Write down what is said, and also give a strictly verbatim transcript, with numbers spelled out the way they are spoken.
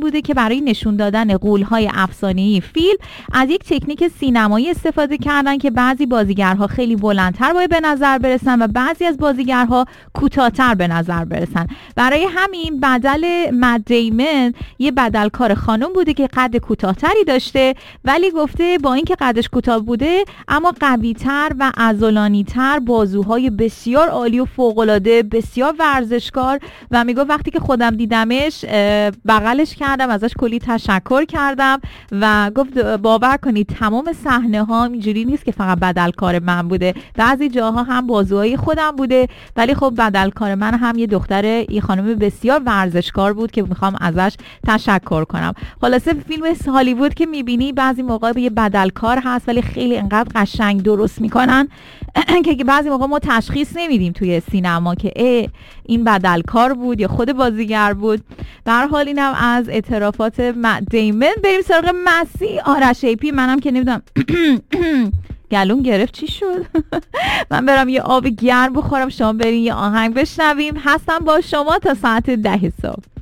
بوده که برای نشون دادن غول‌های افسانه‌ای فیلم از یک تکنیک سینمایی استفاده کردن که بعضی بازیگرها خیلی بلندتر باید به نظر برسن و بعضی از بازیگرها کوتاه‌تر به نظر برسن. برای همین بدل مت دیمون یه بدلکار خانم بوده که قد کوتاه‌تری داشته، ولی گفته با اینکه قدش کوتاه بوده اما قوی‌تر و عضلانی‌تر، بازوهای بسیار عالی و فوق‌العاده، بسیار ورزشکار، و میگه وقتی که خودم دیدمش بغلش کردم، ازش کلی تشکر کردم و گفت باور کنید تمام صحنه ها اینجوری نیست که فقط بدلکار من بوده، بعضی جاها هم بازوهای خودم بوده، ولی خب بدلکار من هم یه دختر، یه خانم بسیار ورزشکار بود که میخوام ازش تشکر کنم. خلاصه فیلم هالیوود که میبینی بعضی موقع یه بدلکار هست ولی خیلی انقدر قشنگ درست میکنن که بعضی موقع ما تشخیص نمیدیم توی سینما که ای این بدلکار بود یا خود بازیگر بود. به هر حال اینم از اعترافات مت دیمون. بریم سراغ مسی آرش ای پی. منم که نمیدونم گلوم گرفت چی شد. من برم یه آب گرم بخورم، شما برین یه آهنگ بشنویم. هستم با شما تا ساعت ده صبح.